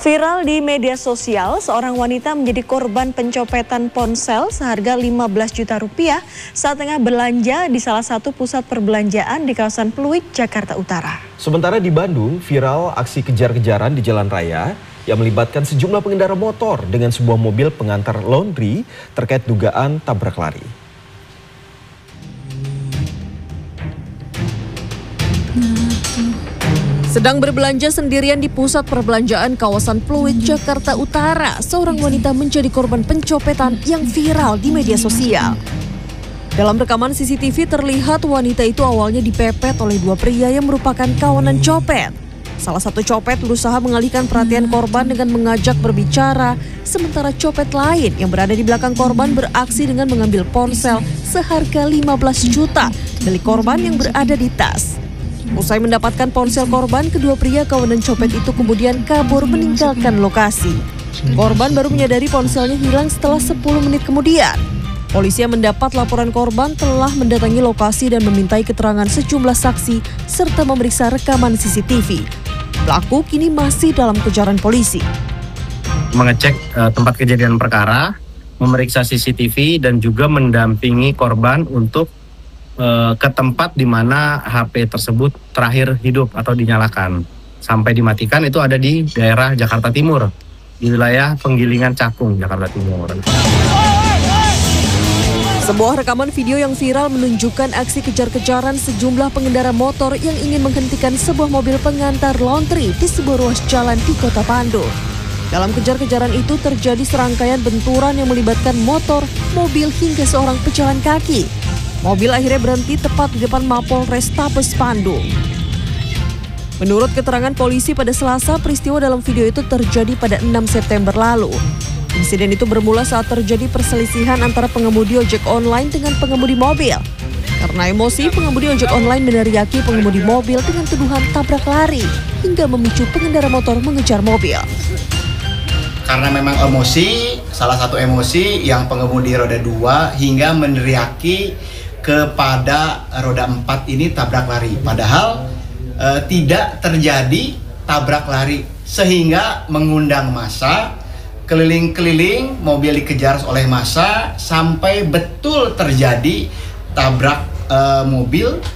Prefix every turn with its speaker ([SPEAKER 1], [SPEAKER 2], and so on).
[SPEAKER 1] Viral di media sosial, seorang wanita menjadi korban pencopetan ponsel seharga 15 juta rupiah saat tengah belanja di salah satu pusat perbelanjaan di kawasan Pluit, Jakarta Utara.
[SPEAKER 2] Sementara di Bandung, viral aksi kejar-kejaran di jalan raya yang melibatkan sejumlah pengendara motor dengan sebuah mobil pengantar laundry terkait dugaan tabrak lari.
[SPEAKER 3] Sedang berbelanja sendirian di pusat perbelanjaan kawasan Pluit, Jakarta Utara, seorang wanita menjadi korban pencopetan yang viral di media sosial. Dalam rekaman CCTV terlihat wanita itu awalnya dipepet oleh dua pria yang merupakan kawanan copet. Salah satu copet berusaha mengalihkan perhatian korban dengan mengajak berbicara, sementara copet lain yang berada di belakang korban beraksi dengan mengambil ponsel seharga 15 juta milik korban yang berada di tas. Usai mendapatkan ponsel korban, kedua pria kawanan copet itu kemudian kabur meninggalkan lokasi. Korban baru menyadari ponselnya hilang setelah 10 menit kemudian. Polisi yang mendapat laporan korban telah mendatangi lokasi dan memintai keterangan sejumlah saksi serta memeriksa rekaman CCTV. Pelaku kini masih dalam kejaran polisi.
[SPEAKER 4] Mengecek tempat kejadian perkara, memeriksa CCTV dan juga mendampingi korban untuk ke tempat di mana HP tersebut terakhir hidup atau dinyalakan. Sampai dimatikan itu ada di daerah Jakarta Timur, di wilayah Penggilingan Cakung, Jakarta Timur.
[SPEAKER 3] Sebuah rekaman video yang viral menunjukkan aksi kejar-kejaran sejumlah pengendara motor yang ingin menghentikan sebuah mobil pengantar laundry di sebuah ruas jalan di Kota Bandung. Dalam kejar-kejaran itu terjadi serangkaian benturan yang melibatkan motor, mobil hingga seorang pejalan kaki. Mobil akhirnya berhenti tepat di depan Mapolrestabes Bandung. Menurut keterangan polisi pada Selasa, peristiwa dalam video itu terjadi pada 6 September lalu. Insiden itu bermula saat terjadi perselisihan antara pengemudi ojek online dengan pengemudi mobil. Karena emosi, pengemudi ojek online meneriaki pengemudi mobil dengan tuduhan tabrak lari hingga memicu pengendara motor mengejar mobil.
[SPEAKER 5] Karena memang emosi, salah satu emosi yang pengemudi roda 2 hingga meneriaki kepada roda 4 ini tabrak lari. Padahal tidak terjadi tabrak lari sehingga mengundang massa, keliling-keliling mobil dikejar oleh massa sampai betul terjadi tabrak mobil